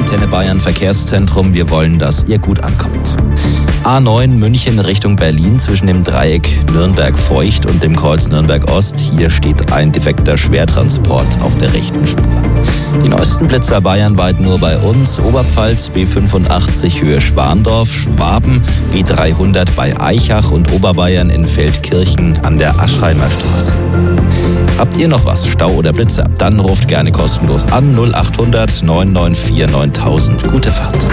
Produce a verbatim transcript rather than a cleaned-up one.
Antenne Bayern Verkehrszentrum. Wir wollen, dass ihr gut ankommt. A neun München Richtung Berlin zwischen dem Dreieck Nürnberg-Feucht und dem Kreuz Nürnberg-Ost. Hier steht ein defekter Schwertransport auf der rechten Spur. Die neuesten Blitzer bayernweit nur bei uns. Oberpfalz B fünfundachtzig Höhe Schwandorf, Schwaben B dreihundert bei Aichach und Oberbayern in Feldkirchen an der Aschheimer Straße. Habt ihr noch was, Stau oder Blitzer? Dann ruft gerne kostenlos an null achthundert neun neun vier neuntausend. Gute Fahrt.